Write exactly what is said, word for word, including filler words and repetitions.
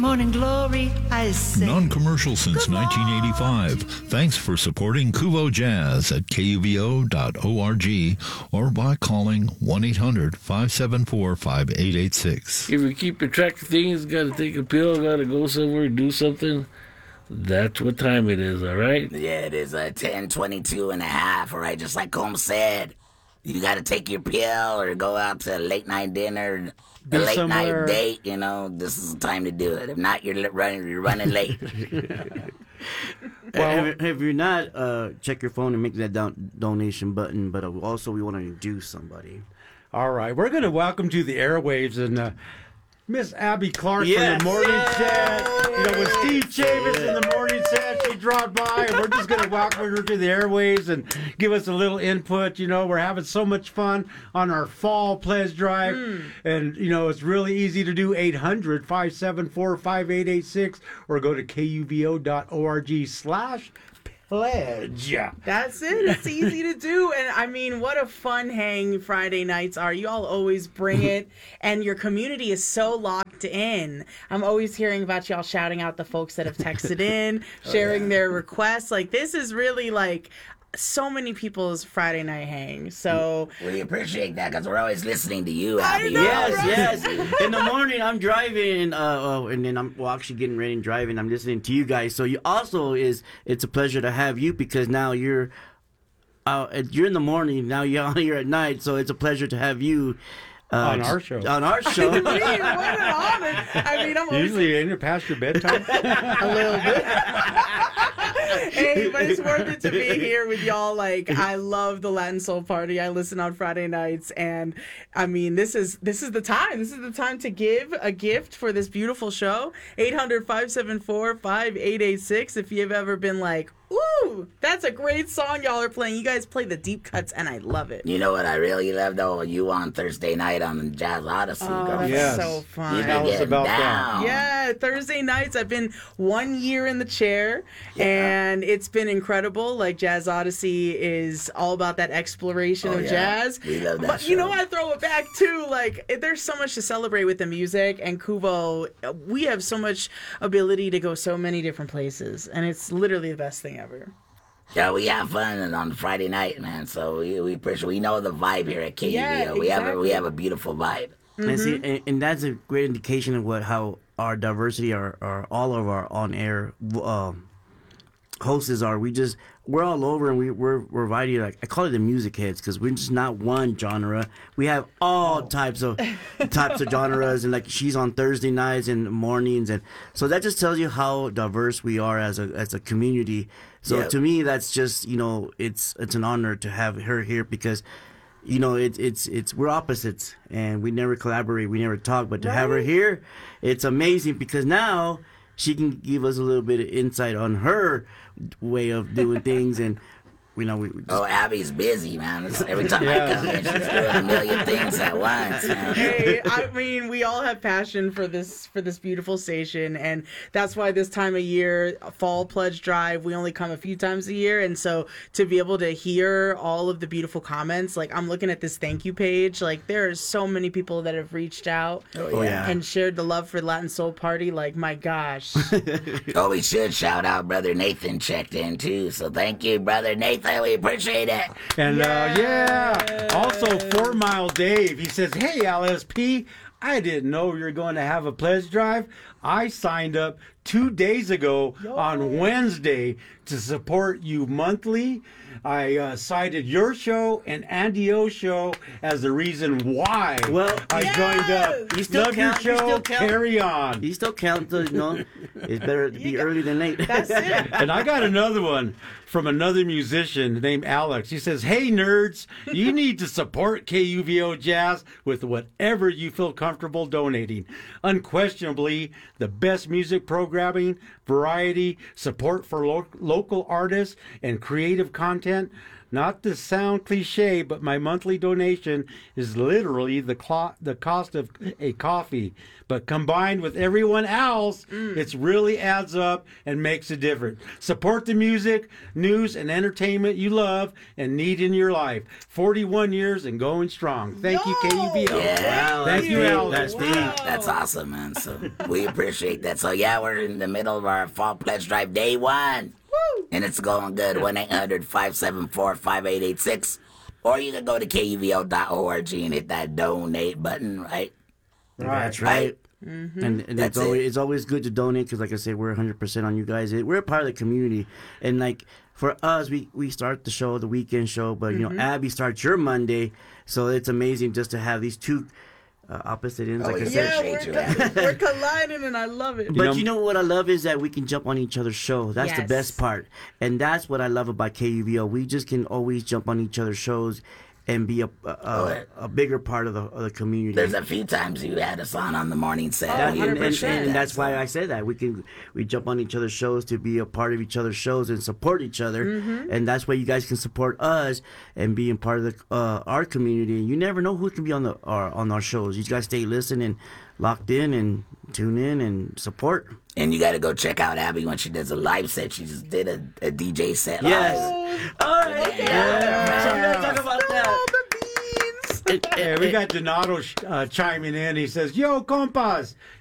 Morning glory, I say. Non-commercial since nineteen eighty-five. Thanks for supporting Kuvo Jazz at K U V O dot org or by calling one eight hundred five seven four five eight eight six. If you keep track of things, got to take a pill, got to go somewhere, do something, that's what time it is, all right? Yeah, it is uh, ten twenty-two and a half, all right? Just like Combs said, you got to take your pill or go out to a late night dinner, a Be late somewhere. night date. You know, this is the time to do it. If not, you're li- running, you're running late. Well, if, if you're not, uh, check your phone and make that don- donation button. But uh, also, we want to introduce somebody. All right, we're going to welcome to the airwaves and uh, Miss Abby Clark Yes. from the Morning Set. You know, with Steve Chavis in the Morning Set, she dropped by, and we're just going to welcome her to the airwaves and give us a little input. You know, we're having so much fun on our fall pledge drive, Mm. and you know, it's really easy to do. eight hundred five seven four five eight eight six or go to K U V O dot org slash pledge. That's it. It's easy to do. And I mean, what a fun hang Friday nights are. You all always bring it. And your community is so locked in. I'm always hearing about y'all shouting out the folks that have texted in, sharing their requests. Like, this is really like so many people's Friday night hang. So We appreciate that because we're always listening to you, I Abby. know, Yes, right? yes. In the morning, I'm driving, uh, uh, and then I'm well, actually getting ready and driving. I'm listening to you guys. So you also is it's a pleasure to have you because now you're uh, you're in the morning. Now you're here at night. So it's a pleasure to have you. Uh, On our show. On our show. Man, what an honor. I mean, I'm always Usually, ain't it past your bedtime? a little bit. Hey, but it's worth it to be here with y'all. Like, I love the Latin Soul Party. I listen on Friday nights, and I mean, this is this is the time. This is the time to give a gift for this beautiful show. eight hundred five seven four five eight eight six. If you've ever been like, ooh, that's a great song y'all are playing. You guys play the deep cuts, and I love it. You know what I really love, though? You on Thursday night on Jazz Odyssey. Oh, girl. that's Yes. so fun. You Tell be us getting about that. down. Yeah, Thursday nights. I've been one year in the chair, and it's been incredible. Like, Jazz Odyssey is all about that exploration Oh, of yeah. jazz. We love that But you know, show. I throw it back too. Like, it- there's so much to celebrate with the music, and Kuvo, we have so much ability to go so many different places, and it's literally the best thing ever. Yeah, we have fun on Friday night, man. So we we appreciate. We know the vibe here at K U V O. Yeah, We have a, we exactly. have a beautiful vibe. And see, and, and that's a great indication of what how our diversity, our, our all of our on air um, hosts are. We just we're all over, and we we're we're variety. Like I call it the music heads because we're just not one genre. We have all types of types of genres, and like she's on Thursday nights and mornings, and so that just tells you how diverse we are as a as a community. So Yeah. to me, that's just you know it's it's an honor to have her here because. You know, it's it's it's we're opposites, and we never collaborate, we never talk. But to have her here, it's amazing because now she can give us a little bit of insight on her way of doing things, and you know, we, we just, Oh, Abby's busy, man. It's- Every time I come in, she's doing a million things at once, man. Hey, I mean, we all have passion for this for this beautiful station, and that's why this time of year, fall pledge drive, we only come a few times a year, and so to be able to hear all of the beautiful comments, like I'm looking at this thank you page, like there are so many people that have reached out oh yeah, and shared the love for Latin Soul Party. Like, my gosh. Oh, we should shout out Brother Nathan checked in, too. So thank you, Brother Nathan. We appreciate it. And uh, yeah, also Four Mile Dave, he says, hey, L S P, I didn't know you were going to have a pledge drive. I signed up two days ago on Wednesday to support you monthly. I uh, cited your show and Andy O's show as the reason why Well, I Yes! joined up. You still Love count, your you show. still count. Carry on. you still count the you know. It's better to be early than late. That's it. And I got another one from another musician named Alex. He says, hey, nerds, you need to support K U V O Jazz with whatever you feel comfortable donating. Unquestionably, the best music programming, variety, support for lo- local artists, and creative content. Not to sound cliche, but my monthly donation is literally the clo- the cost of a coffee. But combined with everyone else, it really adds up and makes a difference. Support the music, news, and entertainment you love and need in your life. forty-one years and going strong. Thank you, K U V O. Yeah. Wow, Thank that's you, deep. Al. That's deep. That's awesome, man. So we appreciate that. So yeah, we're in the middle of our fall pledge drive, day one. Woo! And it's going good. one eight hundred five seven four five eight eight six. Or you can go to K U V O dot org and hit that donate button, right? That's right. Mm-hmm. And, and That's it's always it. it's always good to donate because, like I said, we're one hundred percent on you guys. We're a part of the community, and like for us, we, we start the show, the weekend show, but you Mm-hmm. know, Abby starts your Monday, so it's amazing just to have these two uh, opposite ends. Oh, like I yeah. said. Yeah, Appreciate we're, you, co- we're colliding, and I love it. But know- you know what I love is that we can jump on each other's show. That's the Yes. best part, and that's what I love about K U V O. We just can always jump on each other's shows and be a a, a, a bigger part of the, of the community. There's a few times you had us on on the morning set. That- we and, and, appreciate and that. that's why I say that we can we jump on each other's shows to be a part of each other's shows and support each other, Mm-hmm. and that's why you guys can support us and being part of the uh, our community. You never know who can be on the our, on our shows. You guys stay listening and locked in and tune in and support. And you got to go check out Abby when she does a live set. She just did a, a D J set Yes. live. All right. Yeah. So we gotta talk about that. All the beans. It- Yeah, it- we it- got Donato uh, chiming in. He says, "Yo, compas,